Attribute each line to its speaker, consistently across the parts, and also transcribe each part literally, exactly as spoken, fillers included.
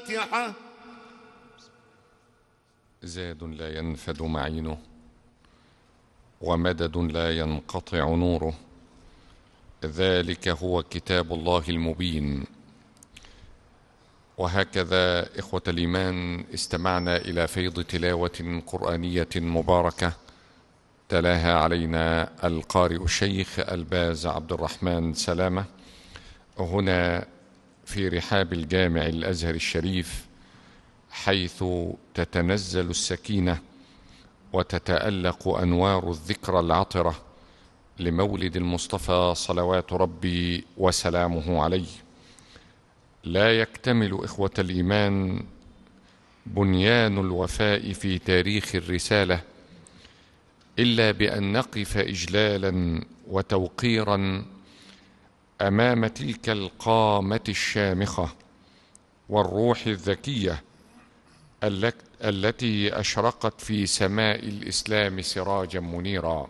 Speaker 1: الفاتحة.
Speaker 2: زاد لا ينفد معينه، ومدد لا ينقطع نوره، ذلك هو كتاب الله المبين. وهكذا إخوة الإيمان استمعنا إلى فيض تلاوة قرآنية مباركة تلاها علينا القارئ الشيخ الباز عبد الرحمن سلامة هنا في رحاب الجامع الأزهر الشريف، حيث تتنزل السكينة وتتألق أنوار الذكرى العطرة لمولد المصطفى صلوات ربي وسلامه عليه. لا يكتمل إخوة الإيمان بنيان الوفاء في تاريخ الرسالة إلا بأن نقف إجلالا وتوقيرا أمام تلك القامة الشامخة والروح الذكية التي أشرقت في سماء الإسلام سراجا منيرا.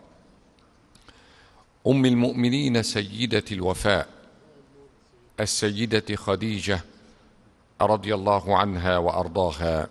Speaker 2: أم المؤمنين سيدة الوفاء السيدة خديجة رضي الله عنها وأرضاها،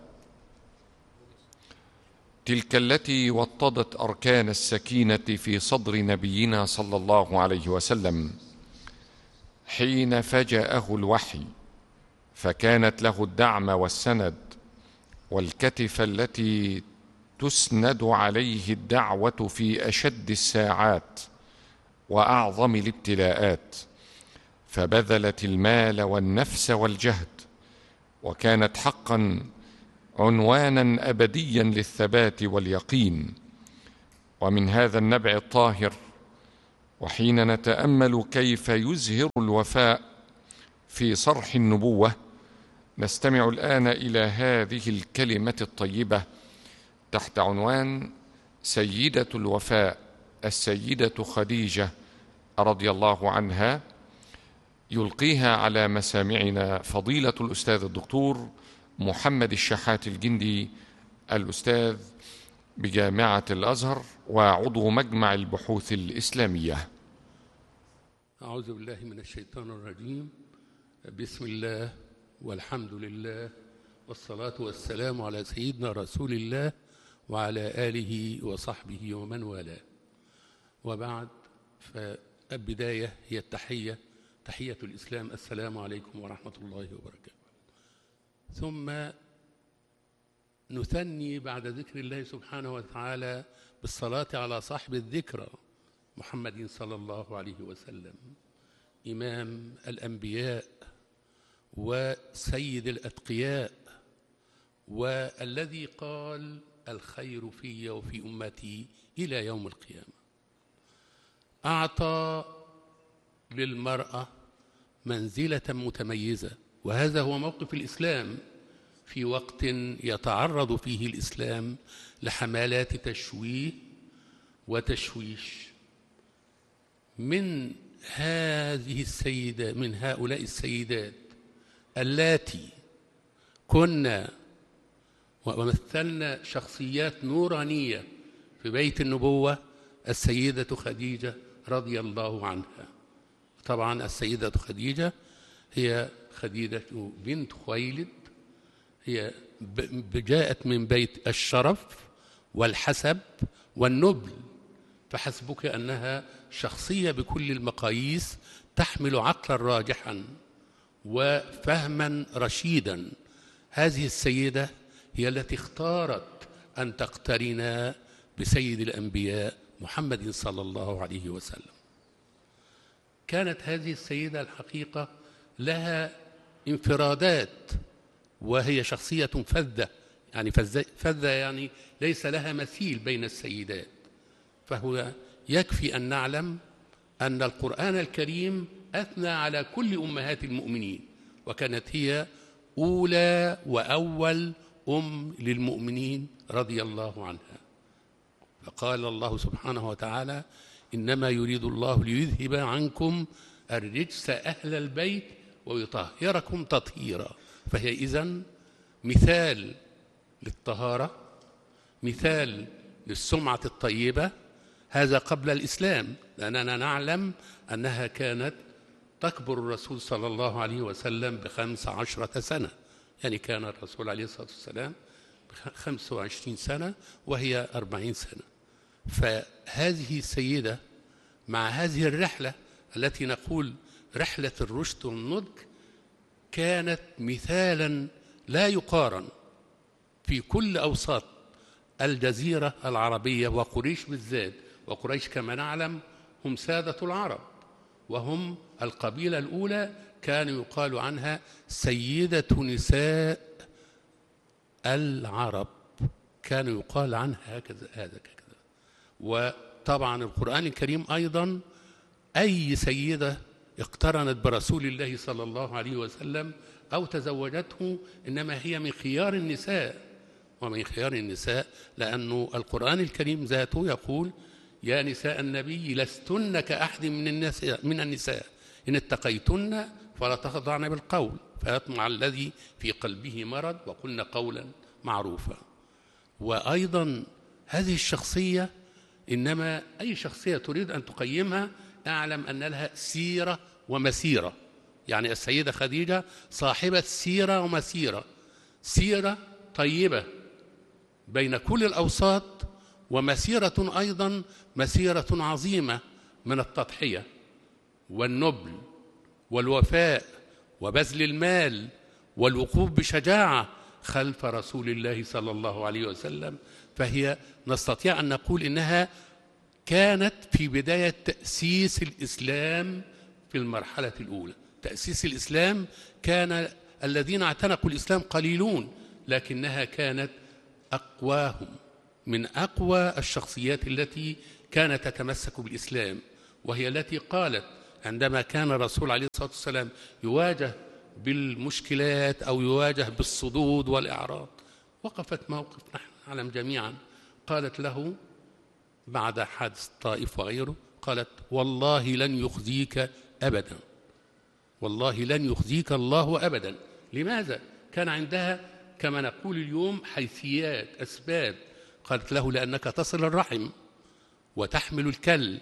Speaker 2: تلك التي وطدت أركان السكينة في صدر نبينا صلى الله عليه وسلم حين فجأه الوحي، فكانت له الدعم والسند والكتف التي تسند عليه الدعوة في أشد الساعات وأعظم الابتلاءات، فبذلت المال والنفس والجهد، وكانت حقا عنوانا أبديا للثبات واليقين. ومن هذا النبع الطاهر، وحين نتأمل كيف يزهر الوفاء في صرح النبوة، نستمع الآن إلى هذه الكلمة الطيبة تحت عنوان سيدة الوفاء السيدة خديجة رضي الله عنها، يلقيها على مسامعنا فضيلة الأستاذ الدكتور محمد الشحات الجندي، الأستاذ بجامعة الأزهر وعضو مجمع البحوث الإسلامية.
Speaker 3: أعوذ بالله من الشيطان الرجيم. بسم الله والحمد لله والصلاة والسلام على سيدنا رسول الله وعلى آله وصحبه ومن والاه، وبعد. فالبداية هي التحية، تحية الإسلام، السلام عليكم ورحمة الله وبركاته. ثم نثني بعد ذكر الله سبحانه وتعالى بالصلاة على صاحب الذكرى محمد صلى الله عليه وسلم، إمام الأنبياء وسيد الأتقياء، والذي قال الخير في وفي أمتي إلى يوم القيامة. أعطى للمرأة منزلة متميزة، وهذا هو موقف الإسلام في وقت يتعرض فيه الإسلام لحملات تشويه وتشويش من هذه السيدة من هؤلاء السيدات اللاتي كنا ومثلنا شخصيات نورانية في بيت النبوة، السيدة خديجة رضي الله عنها. طبعا السيدة خديجة هي خديجة بنت خويلد، هي جاءت من بيت الشرف والحسب والنبل، فحسبك أنها شخصية بكل المقاييس تحمل عقلا راجحا وفهما رشيدا. هذه السيدة هي التي اختارت أن تقترن بسيد الأنبياء محمد صلى الله عليه وسلم. كانت هذه السيدة الحقيقة لها انفرادات، وهي شخصية فذة، يعني فذة يعني ليس لها مثيل بين السيدات. فهو يكفي أن نعلم أن القرآن الكريم أثنى على كل أمهات المؤمنين، وكانت هي أولى وأول أم للمؤمنين رضي الله عنها. فقال الله سبحانه وتعالى: إنما يريد الله ليذهب عنكم الرجس أهل البيت ويطهركم تطهيرا. فهي إذن مثال للطهارة، مثال للسمعة الطيبة. هذا قبل الإسلام، لأننا نعلم أنها كانت تكبر الرسول صلى الله عليه وسلم بخمس عشرة سنة، يعني كان الرسول عليه الصلاة والسلام خمسة وعشرين سنة وهي أربعين سنة. فهذه السيدة مع هذه الرحلة التي نقول رحلة الرشد والنضج كانت مثالا لا يقارن في كل أوساط الجزيرة العربية وقريش بالذات. وقريش كما نعلم هم سادة العرب، وهم القبيلة الأولى، كان يقال عنها سيدة نساء العرب، كان يقال عنها هكذا هذا كذا. وطبعا القرآن الكريم أيضا أي سيدة اقترنت برسول الله صلى الله عليه وسلم أو تزوجته إنما هي من خيار النساء، ومن خيار النساء لأن القرآن الكريم ذاته يقول يا نساء النبي لستن كأحد من النساء من النساء إن اتقيتن فلا تخضعن بالقول فيطمع الذي في قلبه مرض وقلن قولا معروفا. وأيضا هذه الشخصية إنما أي شخصية تريد أن تقيمها أعلم أن لها سيرة ومسيرة. يعني السيدة خديجة صاحبة سيرة ومسيرة، سيرة طيبة بين كل الأوساط، ومسيرة أيضا مسيرة عظيمة من التضحية والنبل والوفاء وبذل المال والوقوف بشجاعة خلف رسول الله صلى الله عليه وسلم. فهي نستطيع أن نقول إنها كانت في بداية تأسيس الإسلام في المرحلة الأولى. تأسيس الإسلام كان الذين اعتنقوا الإسلام قليلون، لكنها كانت أقواهم، من أقوى الشخصيات التي كانت تتمسك بالإسلام، وهي التي قالت عندما كان الرسول عليه الصلاة والسلام يواجه بالمشكلات أو يواجه بالصدود والإعراض، وقفت موقف نحن نعلم جميعا، قالت له بعد حادث الطائف وغيره، قالت والله لن يخزيك أبدا، والله لن يخزيك الله أبدا. لماذا؟ كان عندها كما نقول اليوم حيثيات، أسباب. قالت له لأنك تصل الرحم وتحمل الكل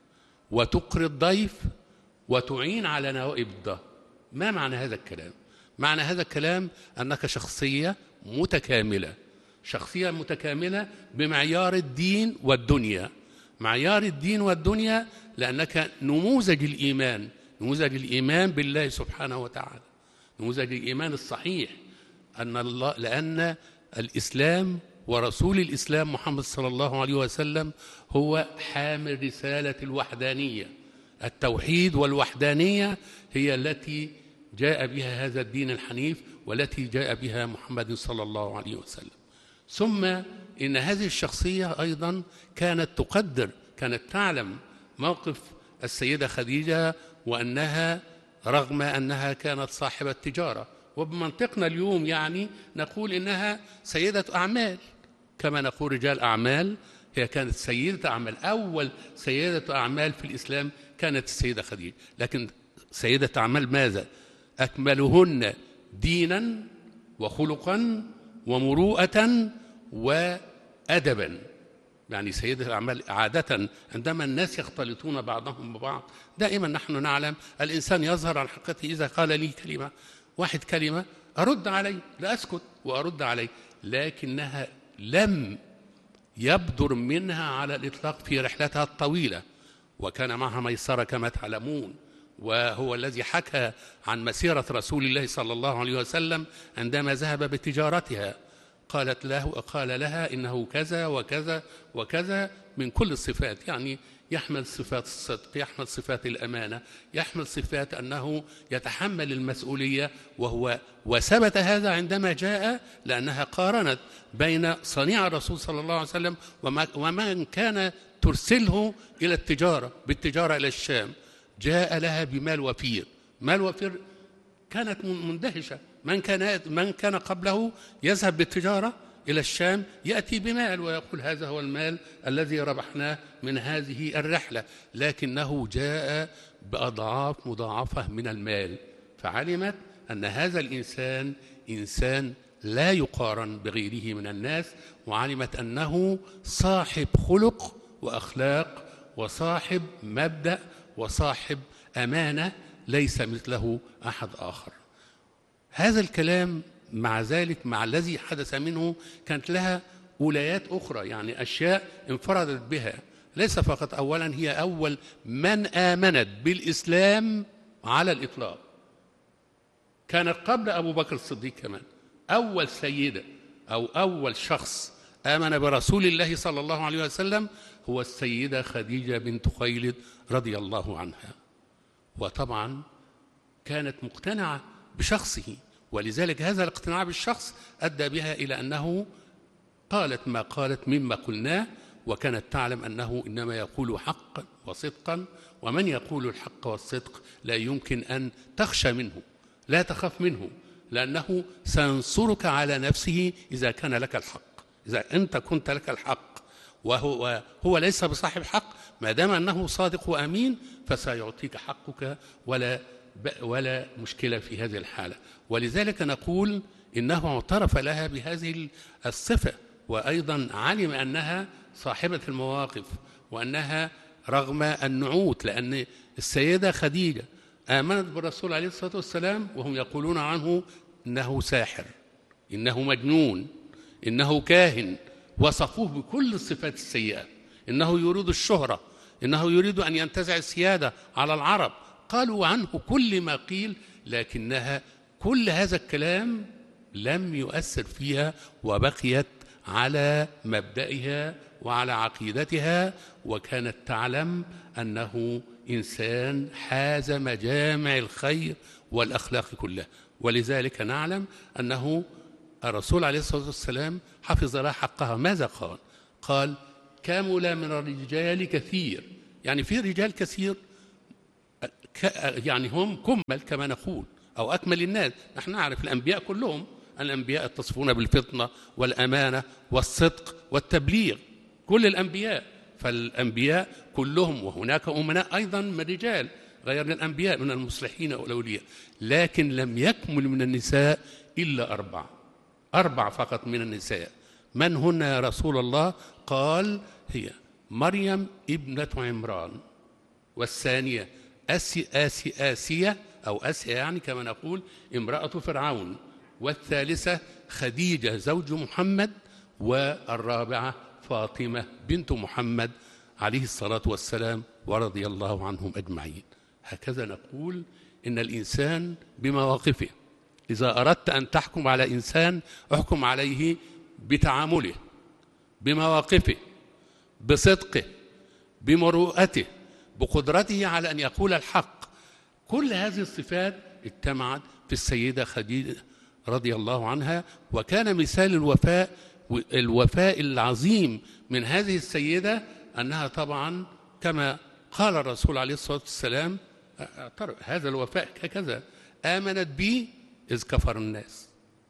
Speaker 3: وتقري الضيف وتعين على نوائب الدهر. ما معنى هذا الكلام؟ معنى هذا الكلام أنك شخصية متكاملة، شخصية متكاملة بمعيار الدين والدنيا. معيار الدين والدنيا لأنك نموذج الإيمان، نموذج الإيمان بالله سبحانه وتعالى، نموذج الإيمان الصحيح، أن الله لأن الإسلام ورسول الإسلام محمد صلى الله عليه وسلم هو حامل رسالة الوحدانية. التوحيد والوحدانية هي التي جاء بها هذا الدين الحنيف والتي جاء بها محمد صلى الله عليه وسلم. ثم إن هذه الشخصية أيضا كانت تقدر، كانت تعلم موقف السيدة خديجة، وأنها رغم أنها كانت صاحبة تجارة، وبمنطقنا اليوم يعني نقول إنها سيدة أعمال، كما نقول رجال أعمال، هي كانت سيدة أعمال. أول سيدة أعمال في الإسلام كانت السيدة خديجة. لكن سيدة أعمال ماذا؟ أكملهن دينا وخلقا ومروءة وأدبا. يعني سيدة الأعمال عادة عندما الناس يختلطون بعضهم ببعض دائما نحن نعلم الإنسان يظهر عن حقيقته إذا قال لي كلمة، واحد كلمة أرد عليه، لا أسكت وأرد عليه، لكنها لم يبدر منها على الإطلاق في رحلتها الطويلة. وكان معها ميسرة كما تعلمون، وهو الذي حكى عن مسيرة رسول الله صلى الله عليه وسلم عندما ذهب بتجارتها. قالت له قال لها إنه كذا وكذا وكذا من كل الصفات، يعني يحمل صفات الصدق، يحمل صفات الأمانة، يحمل صفات أنه يتحمل المسؤولية، وهو وثبت هذا عندما جاء، لأنها قارنت بين صنيع الرسول صلى الله عليه وسلم ومن كان ترسله إلى التجارة، بالتجارة إلى الشام. جاء لها بمال وفير، مال وفير، كانت مندهشة. من كان من كان قبله يذهب بالتجارة إلى الشام يأتي بمال ويقول هذا هو المال الذي ربحناه من هذه الرحلة، لكنه جاء بأضعاف مضاعفة من المال. فعلمت أن هذا الإنسان إنسان لا يقارن بغيره من الناس، وعلمت أنه صاحب خلق وأخلاق وصاحب مبدأ وصاحب أمانة ليس مثله أحد آخر. هذا الكلام مع ذلك مع الذي حدث منه كانت لها ولايات أخرى، يعني أشياء انفردت بها. ليس فقط أولا هي أول من آمنت بالإسلام على الإطلاق، كانت قبل أبو بكر الصديق كمان. أول سيدة أو أول شخص آمن برسول الله صلى الله عليه وسلم هو السيدة خديجة بنت خويلد رضي الله عنها، وطبعا كانت مقتنعة بشخصه، ولذلك هذا الاقتناع بالشخص أدى بها إلى أنه قالت ما قالت مما قلناه، وكانت تعلم أنه إنما يقول حقا وصدقا، ومن يقول الحق والصدق لا يمكن أن تخشى منه، لا تخاف منه، لأنه سينصرك على نفسه إذا كان لك الحق. إذا أنت كنت لك الحق وهو, وهو ليس بصاحب حق، ما دام أنه صادق وأمين فسيعطيك حقك، ولا ولا مشكلة في هذه الحالة. ولذلك نقول إنه اعترف لها بهذه الصفة، وأيضا علم أنها صاحبة المواقف، وأنها رغم النعوت، لأن السيدة خديجة آمنت بالرسول عليه الصلاة والسلام وهم يقولون عنه إنه ساحر، إنه مجنون، إنه كاهن، وصفوه بكل الصفات السيئة، إنه يريد الشهرة، إنه يريد أن ينتزع السيادة على العرب، قالوا عنه كل ما قيل، لكنها كل هذا الكلام لم يؤثر فيها، وبقيت على مبدئها وعلى عقيدتها، وكانت تعلم أنه إنسان حاز مجامع الخير والأخلاق كلها. ولذلك نعلم أنه الرسول عليه الصلاة والسلام حفظ لها حقها. ماذا قال؟ قال كمل من الرجال كثير، يعني في رجال كثير يعني هم كمل كما نقول، أو أكمل الناس. نحن نعرف الأنبياء كلهم، الأنبياء يتصفون بالفطنة والأمانة والصدق والتبليغ، كل الأنبياء، فالأنبياء كلهم، وهناك أمناء أيضا من الرجال غير الأنبياء من المصلحين والأولياء، لكن لم يكمل من النساء إلا أربع أربع فقط من النساء. من هن يا رسول الله؟ قال هي مريم ابنة عمران، والثانية آسي آسي آسية أو آسيا يعني كما نقول امرأة فرعون، والثالثة خديجة زوج محمد، والرابعة فاطمة بنت محمد عليه الصلاة والسلام ورضي الله عنهم أجمعين. هكذا نقول إن الإنسان بمواقفه، إذا أردت أن تحكم على إنسان احكم عليه بتعامله، بمواقفه، بصدقه، بمروءته، بقدرته على أن يقول الحق. كل هذه الصفات اجتمعت في السيدة خديجة رضي الله عنها، وكان مثال الوفاء الوفاء العظيم من هذه السيدة أنها طبعا كما قال الرسول عليه الصلاة والسلام هذا الوفاء هكذا: آمنت بي إذ كفر الناس،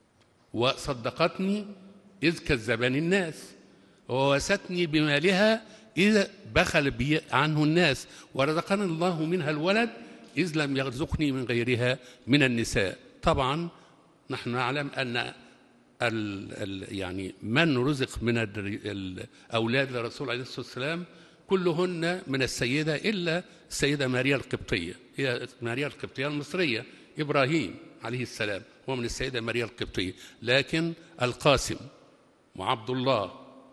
Speaker 3: وصدقتني إذ كذبني الناس، ووستني بمالها إذا بخل بي عنه الناس، ورزقني الله منها الولد إذ لم يرزقني من غيرها من النساء. طبعا نحن نعلم أن ال ال يعني من رزق من الأولاد للرسول عليه الصلاة والسلام كلهن من السيدة إلا السيدة ماريا القبطية، هي ماريا القبطية المصرية، إبراهيم عليه السلام هو من السيدة ماريا القبطية، لكن القاسم وعبد الله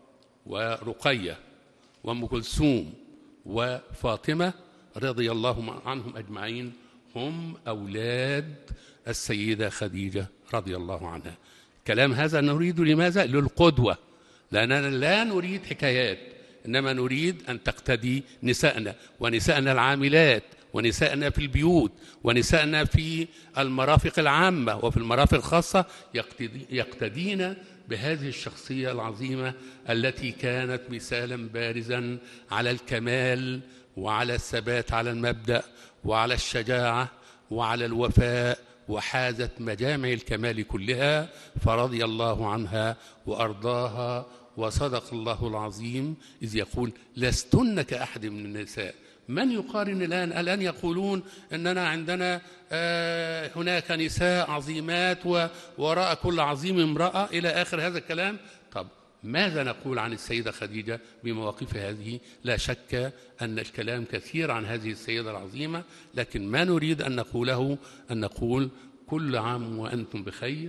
Speaker 3: ورقية وأم كلثوم وفاطمة رضي الله عنهم أجمعين هم أولاد السيدة خديجة رضي الله عنها. كلام هذا نريد لماذا؟ للقدوة، لأننا لا نريد حكايات، إنما نريد أن تقتدي نسائنا، ونسائنا العاملات، ونسائنا في البيوت، ونسائنا في المرافق العامة وفي المرافق الخاصة يقتدي يقتدين بهذه الشخصية العظيمة التي كانت مثالا بارزا على الكمال وعلى الثبات على المبدأ وعلى الشجاعة وعلى الوفاء، وحازت مجامع الكمال كلها، فرضي الله عنها وأرضاها. وصدق الله العظيم إذ يقول لستن كأحد من النساء. من يقارن الآن؟ الآن يقولون أننا عندنا آه هناك نساء عظيمات ووراء كل عظيم امرأة إلى آخر هذا الكلام. طب ماذا نقول عن السيدة خديجة بمواقف هذه؟ لا شك أن الكلام كثير عن هذه السيدة العظيمة، لكن ما نريد أن نقوله أن نقول كل عام وأنتم بخير،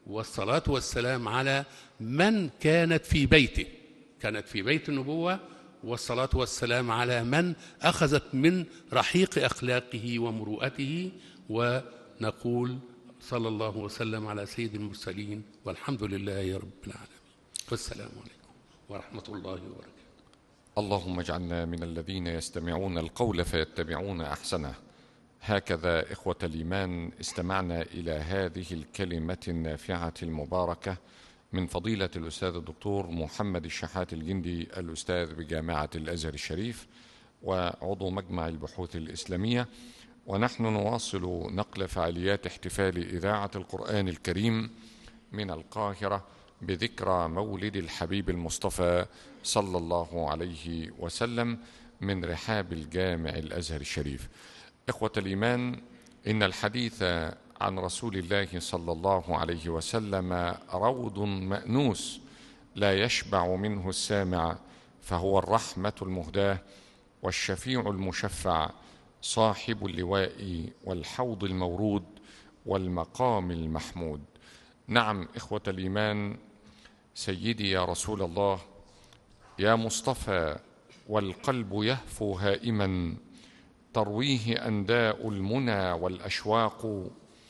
Speaker 3: والصلاة والسلام على من كانت في بيته، كانت في بيت النبوة، والصلاة والسلام على من أخذت من رحيق أخلاقه ومروءته، ونقول صلى الله وسلم على سيد المرسلين، والحمد لله رب العالمين، والسلام عليكم ورحمة الله وبركاته.
Speaker 2: اللهم اجعلنا من الذين يستمعون القول فيتبعون أحسنه. هكذا إخوة الإيمان استمعنا إلى هذه الكلمة النافعة المباركة من فضيلة الأستاذ الدكتور محمد الشحات الجندي، الأستاذ بجامعة الأزهر الشريف وعضو مجمع البحوث الإسلامية. ونحن نواصل نقل فعاليات احتفال إذاعة القرآن الكريم من القاهرة بذكرى مولد الحبيب المصطفى صلى الله عليه وسلم من رحاب الجامع الأزهر الشريف. إخوة الإيمان، إن الحديث عن رسول الله صلى الله عليه وسلم روض مأنوس لا يشبع منه السامع، فهو الرحمة المهداة والشفيع المشفع، صاحب اللواء والحوض المورود والمقام المحمود. نعم إخوة الإيمان، سيدي يا رسول الله، يا مصطفى والقلب يهفو هائما، ترويه أنداء المنى والأشواق،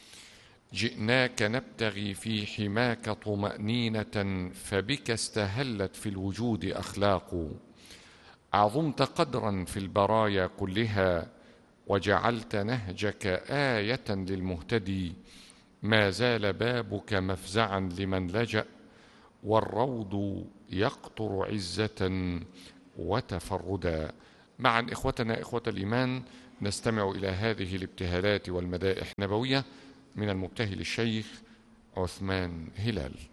Speaker 2: جئناك نبتغي في حماك طمأنينة، فبك استهلت في الوجود أخلاق. عظمت قدرا في البرايا كلها، وجعلت نهجك آية للمهتدي، ما زال بابك مفزعا لمن لجأ، والروض يقطر عزة وتفردا. معا إخوتنا إخوة الإيمان نستمع إلى هذه الابتهالات والمدائح النبوية من المبتهل الشيخ عثمان هلال.